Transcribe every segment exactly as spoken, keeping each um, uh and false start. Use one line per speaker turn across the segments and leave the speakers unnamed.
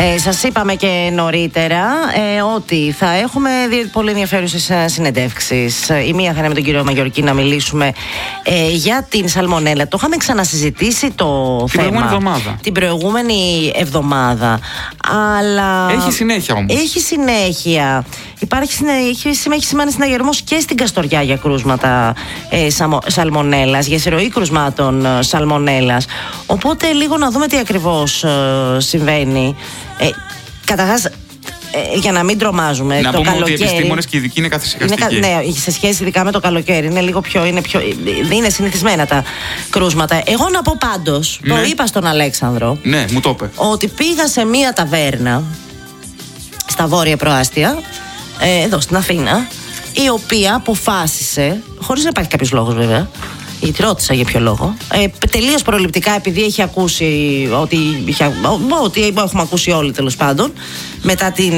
Ε, σας είπαμε και νωρίτερα ε, ότι θα έχουμε δύο πολύ ενδιαφέρουσες συνεντεύξεις. Η μία θα είναι με τον κύριο Μαγιορκή να μιλήσουμε ε, για την σαλμονέλα. Το είχαμε ξανασυζητήσει το
την
θέμα
προηγούμενη εβδομάδα.
την προηγούμενη εβδομάδα. Αλλά
έχει συνέχεια όμως.
Έχει συνέχεια. Υπάρχει, έχει, έχει σημάνει συναγερμός και στην Καστοριά για κρούσματα ε, σαλμονέλας, για εισρωή κρουσμάτων ε, σαλμονέλας. Οπότε λίγο να δούμε τι ακριβώς ε, συμβαίνει. Ε, καταρχάς, ε, για να μην τρομάζουμε.
Να
το
πούμε
καλοκαίρι,
ότι οι επιστήμονες και οι ειδικοί είναι καθησυχαστικοί.
Ναι, σε σχέση ειδικά με το καλοκαίρι. Είναι λίγο πιο. Είναι, πιο, είναι συνηθισμένα τα κρούσματα. Εγώ να πω πάντως, ναι. Το είπα στον Αλέξανδρο.
Ναι, μου το είπε.
Ότι πήγα σε μία ταβέρνα στα βόρεια προάστια, ε, εδώ στην Αθήνα, η οποία αποφάσισε, χωρίς να υπάρχει κάποιος λόγος βέβαια, γιατί ρώτησα για ποιο λόγο, ε, τελείως προληπτικά, επειδή έχει ακούσει ότι, είχε, ότι έχουμε ακούσει όλοι τέλος πάντων, μετά την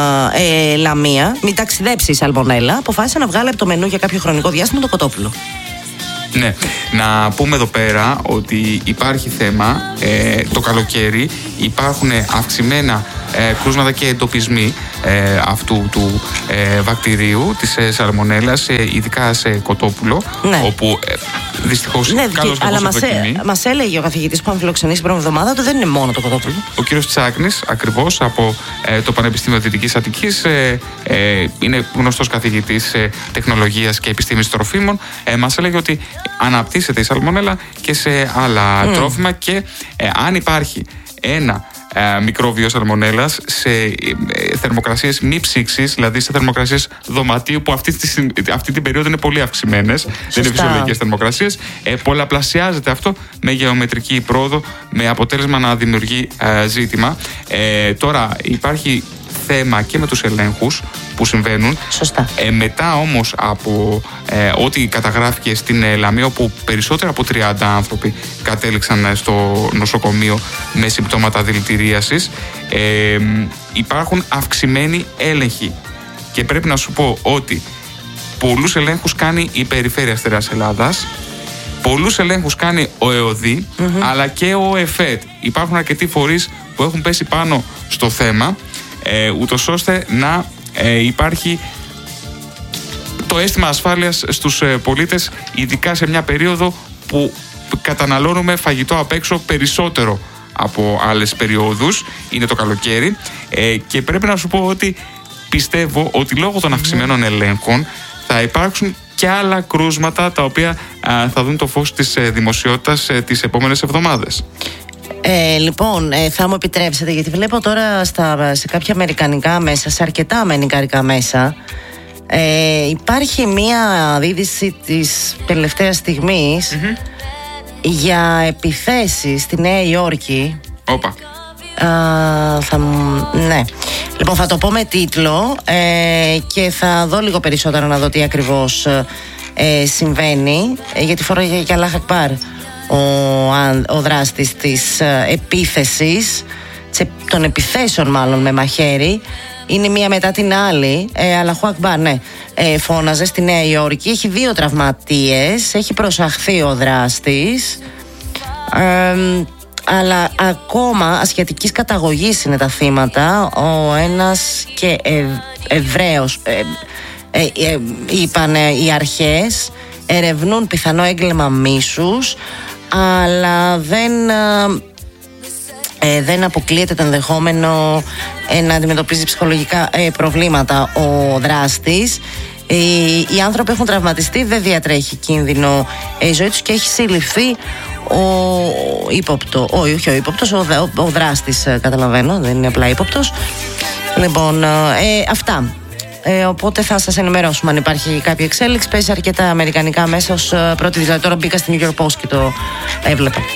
ε, Λαμία, μην ταξιδέψει η σαλμονέλα, αποφάσισε να βγάλει από το μενού για κάποιο χρονικό διάστημα το κοτόπουλο.
Ναι, να πούμε εδώ πέρα ότι υπάρχει θέμα ε, το καλοκαίρι, υπάρχουν αυξημένα ε, κρούσματα και εντοπισμοί ε, αυτού του ε, βακτηρίου της ε, σαλμονέλας, ε, ειδικά σε κοτόπουλο, ναι. Όπου ε, δυστυχώς
ναι,
καλώς
αλλά μας, ε, μας έλεγε ο καθηγητής που είχαμε φιλοξενήσει την προηγούμενη εβδομάδα ότι δεν είναι μόνο το κοτόπουλο.
Ο κύριος Τσάκνης, ακριβώς από ε, το Πανεπιστήμιο Δυτικής Αττικής, ε, ε, είναι γνωστός καθηγητής ε, τεχνολογίας και επιστήμης τροφίμων, ε, μας έλεγε ότι αναπτύσσεται η σαλμονέλα και σε άλλα mm. τρόφιμα και ε, αν υπάρχει ένα ε, μικρόβιο σαλμονέλας σε ε, θερμοκρασίες μη ψήξης, δηλαδή σε θερμοκρασίες δωματίου που αυτή, τη, αυτή την περίοδο είναι πολύ αυξημένες, δεν είναι φυσιολογικές θερμοκρασίες, ε, πολλαπλασιάζεται αυτό με γεωμετρική πρόοδο, με αποτέλεσμα να δημιουργεί ε, ζήτημα. Ε, τώρα υπάρχει θέμα και με τους ελέγχους που συμβαίνουν.
Σωστά.
Ε, μετά όμως από ε, ό,τι καταγράφηκε στην ε, Λαμία, όπου περισσότερο από τριάντα άνθρωποι κατέληξαν ε, στο νοσοκομείο με συμπτώματα δηλητηρίασης, ε, υπάρχουν αυξημένοι έλεγχοι. Και πρέπει να σου πω ότι πολλούς ελέγχους κάνει η Περιφέρεια Στερεάς Ελλάδας, πολλούς ελέγχους κάνει ο ΕΟΔΗ, mm-hmm. αλλά και ο ΕΦΕΤ. Υπάρχουν αρκετοί φορείς που έχουν πέσει πάνω στο θέμα, Ε, ούτως ώστε να ε, υπάρχει το αίσθημα ασφάλειας στους ε, πολίτες, ειδικά σε μια περίοδο που καταναλώνουμε φαγητό απ' έξω περισσότερο από άλλες περιόδους, είναι το καλοκαίρι, ε, και πρέπει να σου πω ότι πιστεύω ότι λόγω των αυξημένων ελέγχων θα υπάρξουν και άλλα κρούσματα τα οποία α, θα δουν το φως της ε, δημοσιότητας ε, τις επόμενες εβδομάδες.
Ε, λοιπόν, ε, θα μου επιτρέψετε, γιατί βλέπω τώρα στα, σε κάποια αμερικανικά μέσα, σε αρκετά αμερικανικά μέσα, ε, υπάρχει μία είδηση της τελευταίας στιγμής mm-hmm. για επιθέσεις στη Νέα Υόρκη.
Όπα.
Uh, θα, ναι. Λοιπόν, θα το πω με τίτλο ε, και θα δω λίγο περισσότερο να δω τι ακριβώς ε, συμβαίνει, ε, γιατί φοράει και Αλλάχ Ακμπάρ ο, ο δράστης της ε, επίθεσης, των επιθέσεων μάλλον με μαχαίρι. Είναι μία μετά την άλλη. ε, Αλλάχ Ακμπάρ, ναι, ε, φώναζε στη Νέα Υόρκη. Έχει δύο τραυματίες. Έχει προσαχθεί ο δράστης, ε, αλλά ακόμα ασιατικής καταγωγής είναι τα θύματα. Ο ένας και ε, Εβραίος, ε, ε, ε, είπαν ε, οι αρχές, ερευνούν πιθανό έγκλημα μίσους, αλλά δεν, ε, δεν αποκλείεται το ενδεχόμενο ε, να αντιμετωπίζει ψυχολογικά ε, προβλήματα ο δράστης. Οι, οι άνθρωποι έχουν τραυματιστεί, δεν διατρέχει κίνδυνο η ζωή τους και έχει συλληφθεί ο ύποπτο, όχι, όχι ο ύποπτος, ο, ο, ο δράστης, καταλαβαίνω, δεν είναι απλά ύποπτος. Λοιπόν, ε, αυτά. Ε, οπότε θα σας ενημερώσουμε αν υπάρχει κάποια εξέλιξη. Παίζει αρκετά αμερικανικά μέσα ως πρώτη, δηλαδή τώρα μπήκα στην New York Post και το έβλεπα.